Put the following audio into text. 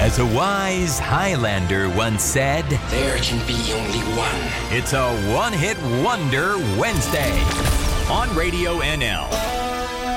As a wise Highlander once said, there can be only one. It's a one-hit wonder Wednesday on Radio NL.